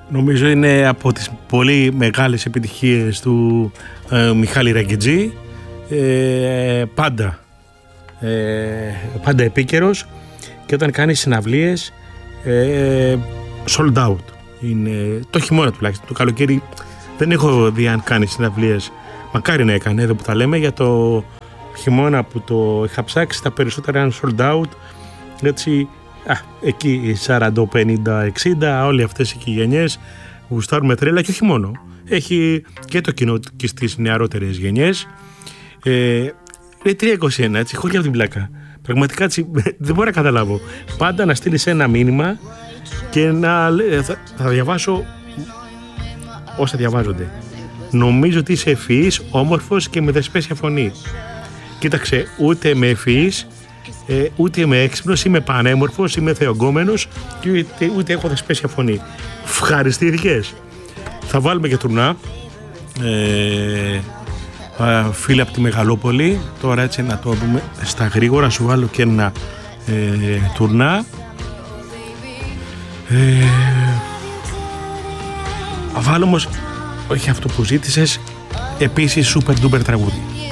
Νομίζω είναι από τις πολύ μεγάλες επιτυχίες του Μιχάλη Ραγκιτζή. Πάντα επίκαιρος, και όταν κάνει συναυλίες sold out. Είναι το χειμώνα τουλάχιστον. Το καλοκαίρι δεν έχω δει αν κάνει συναυλίες. Μακάρι να έκανε, εδώ που τα λέμε. Για το χειμώνα που το είχα ψάξει, τα περισσότερα είναι sold out. Έτσι, εκεί 40, 50, 60, όλοι αυτές οι γενιές γουστάρουν με τρέλα, και όχι μόνο. Έχει και το κοινό και στις νεαρότερες γενιές. 321, έτσι, χωρίς από την πλάκα. Πραγματικά έτσι, δεν μπορώ να καταλάβω. Πάντα να στείλεις ένα μήνυμα και θα διαβάσω όσα διαβάζονται. Νομίζω ότι είσαι ευφυής, όμορφος και με δεσπέσια φωνή. Κοίταξε, ούτε με ευφυής, ούτε είμαι έξυπνος, είμαι πανέμορφος, είμαι θεογκόμενος και ούτε έχω δεσπέσια φωνή. Ευχαριστήθηκες. Θα βάλουμε και τουρνά. Φίλε από τη Μεγαλόπολη, τώρα έτσι να το δούμε στα γρήγορα, σου βάλω και ένα τουρνά. Βάλω όμως, όχι αυτό που ζήτησες, επίσης super duper τραγούδι.